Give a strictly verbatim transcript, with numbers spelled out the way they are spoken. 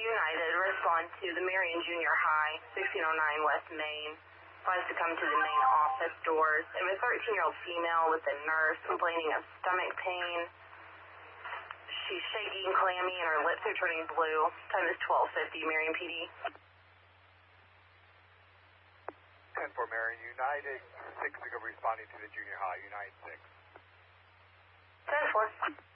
United, respond to the Marion Junior High, sixteen oh nine West Main. Advised to come to the main office doors. I have a thirteen-year-old female with a nurse complaining of stomach pain. She's shaky and clammy, and her lips are turning blue. Time is twelve fifty, Marion P D. ten four Marion United, six to go responding to the Junior High, United six. ten four.